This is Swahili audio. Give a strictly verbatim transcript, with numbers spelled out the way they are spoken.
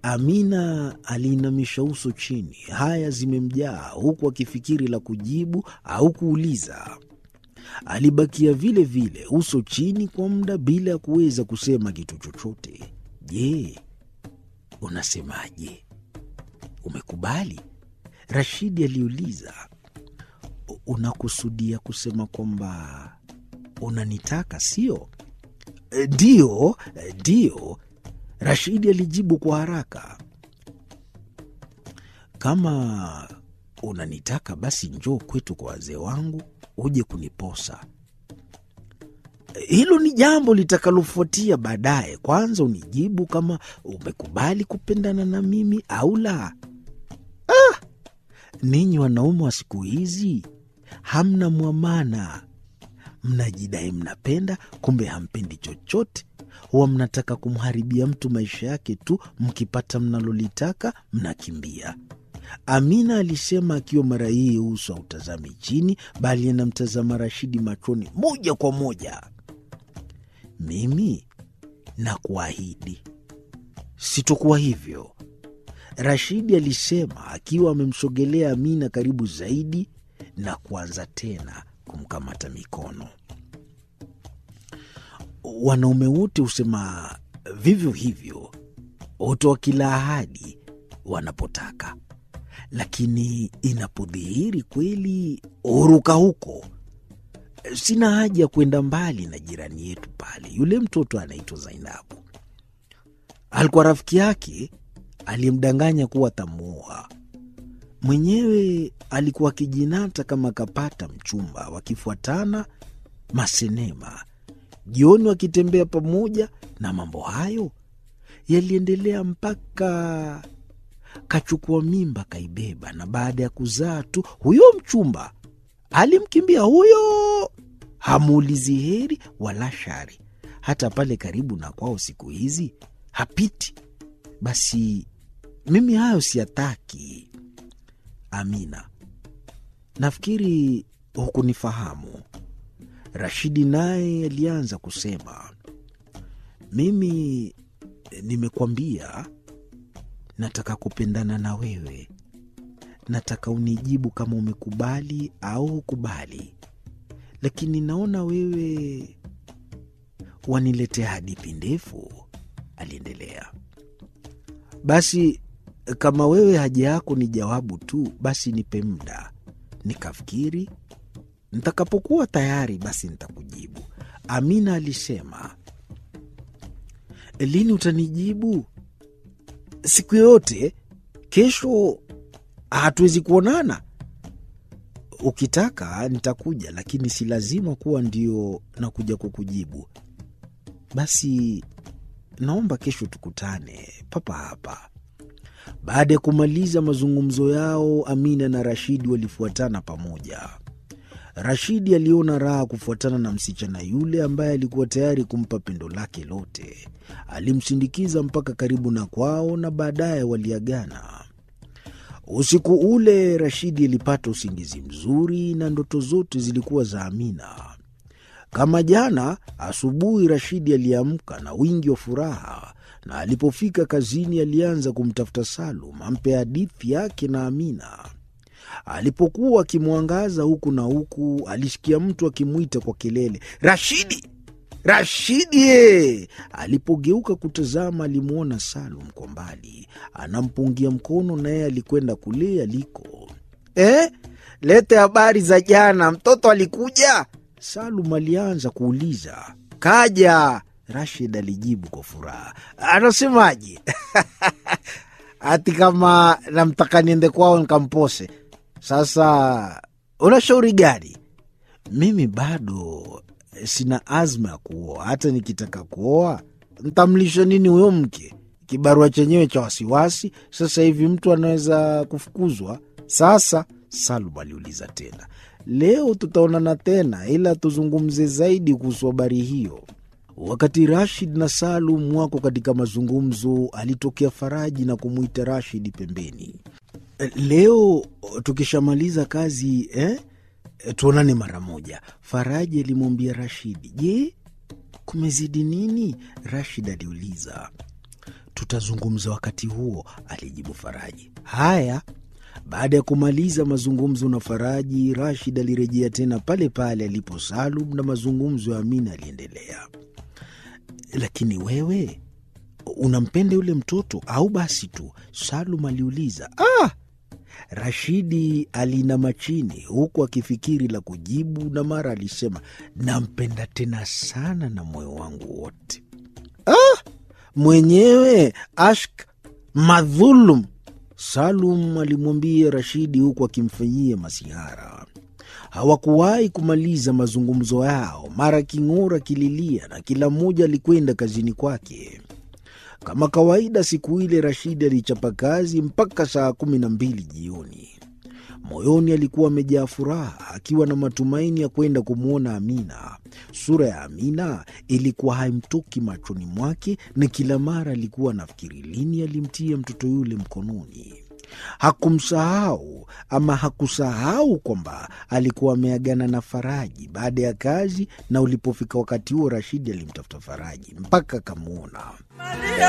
Amina aliinamisha uso chini, haya zimemjaa, huku akifikiri la kujibu au kuuliza. Alibakia vile vile, uso chini kwa muda bila ya kuweza kusema kitu chochote. Je, unasemaje? Umekubali? Rashidi aliuliza. Unakusudia kusema kwamba unanitaka, sio? Ndio, ndio, Rashidi alijibu kwa haraka. Kama unanitaka basi njoo kwetu kwa wazee wangu uje kuniposa. Hilo ni jambo litakalofuatia baadaye. Kwanza unijibu kama umekubali kupendana na mimi au la. Ah, ninyi wanaume wa siku hizi hamna mwamana. Mnajidai mnapenda, kumbe hampendi chochote. Huwa mnataka kumharibia mtu maisha yake tu, mkipata mnalolitaka mnakimbia. Amina alisema akiwa mara hii uso hautazami chini, bali anamtazama Rashidi machoni moja kwa moja. Mimi nakuahidi sitokuwa hivyo, Rashidi alisema akiwa amemsogelea Amina karibu zaidi na kuanza tena kumkamata mikono. Wanaume wote husema vivyo hivyo, hutoa kila ahadi wanapotaka, lakini inapodhihiri kweli huruka huko. Sina haja ya kwenda mbali na jirani yetu pale, yule mtoto anaitwa Zainabu. Alikuwa rafiki yake aliyemdanganya kuwa tamuoa. Mwenyewe alikuwa kijinata kama kapata mchumba, wakifuatana masenema, jioni wakitembea pamoja, na mambo hayo yaliendelea mpaka kachukua mimba kaibeba, na baada ya kuzaa tu huyo mchumba alimkimbia huyo, hamuulizi heri wala shari. Hata pale karibu na kwao siku hizi hapiti. Basi mimi hayo siyataki. Amina, nafikiri hukunifahamu. Rashidi naye alianza kusema, mimi nimekwambia nataka kupendana na wewe. Nataka unijibu kama umekubali au hukubali. Lakini naona wewe waniletea hadithi ndefu, aliendelea. Basi kama wewe haja yako ni jawabu tu, basi nipe muda nikafikiri. Nitakapokuwa tayari basi nitakujibu, Amina alisema. Lini utanijibu? Siku yoyote. Kesho hatuwezi kuonana? Ukitaka nitakuja, lakini si lazima kuwa ndio nakuja kukujibu. Basi naomba kesho tukutane papa hapa. Baada ya kumaliza mazungumzo yao, Amina na Rashidi walifuatana pamoja. Rashidi aliona raha kufuatana na msichana yule ambaye alikuwa tayari kumpa pendo lake lote. Alimsindikiza mpaka karibu na kwao na baadaye waliagana. Usiku ule Rashidi alipata usingizi mzuri na ndoto zote zilikuwa za Amina. Kama jana asubuhi, Rashidi aliamka na wingi wa furaha, na alipofika kazini alianza kumtafuta Salum ampe hadithi yake na Amina. Alipokuwa akimwangaza huku na huku, alisikia mtu akimwita kwa kelele, Rashidi! Rashidi! Alipogeuka kutazama, alimwona Salum kwa mbali anampungia mkono, naye alikwenda kule aliko. Eh, lete habari za jana, mtoto alikuja? Salum alianza kuuliza. Kaja, Rashid alijibu kwa furaha. Anasemaje? Ati kama namtaka niende kwao nikampose. Sasa una shauri gani? Mimi bado sina azma ya kuoa. Hata nikitaka kuoa nitamlisha nini huyo mke? Kibarua chenyewe cha wasiwasi. Sasa hivi mtu anaweza kufukuzwa. Sasa Salum aliuliza tena, leo tutaonana tena, ila tuzungumze zaidi kuhusu habari hiyo. Wakati Rashid na Salum wako katika mazungumzo, alitokea Faraji na kumwita Rashid pembeni. Leo tukishamaliza kazi eh, tuonane mara moja, Faraji alimwambia Rashid. Je, kumezidi nini? Rashid aliuliza. Tutazungumza wakati huo, alijibu Faraji. Haya. Baada ya kumaliza mazungumzo na Faraji, Rashid alirejea tena pale pale alipo Salum na mazungumzo ya Amina aliendelea. Lakini wewe unampenda yule mtoto au basi tu? Salum aliuliza. Ah! Rashidi alinama chini huku akifikiri la kujibu, na mara alisema, nampenda tena sana na moyo wangu wote. Ah! Mwenyewe ashk madhulum, Salum alimwambia Rashidi huku akimfanyia masihara. Hawakuwahi kumaliza mazungumzo yao, mara king'ora kililia na kila mmoja alikwenda kazini kwake. Kama kawaida siku ile Rashidi alichapa kazi mpaka saa kumi na mbili jioni. Moyoni alikuwa amejaa furaha, akiwa na matumaini ya kwenda kumwona Amina. Sura ya Amina ilikuwa haimtoki machoni mwake, na kila mara alikuwa nafikiri lini alimtia mtoto yule mkononi. Hakumsahau ama hakusahau kwamba alikuwa ameagana na Faraji baada ya kazi, na ulipofika wakati huo Rashidi alimtafuta Faraji mpaka akamwona.